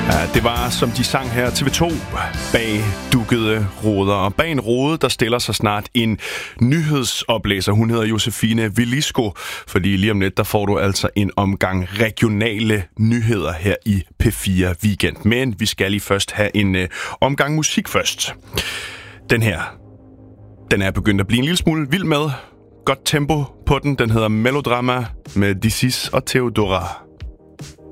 Det var, som de sang her, TV2 bag dukkede ruder. Og bag en rude, der stiller sig snart en nyhedsoplæser. Hun hedder Josefine Velisco, fordi lige om lidt, der får du altså en omgang regionale nyheder her i P4 Weekend. Men vi skal lige først have en omgang musik først. Den her, den er begyndt at blive en lille smule vild med. Godt tempo på den. Den hedder Melodrama med Disis og Theodora.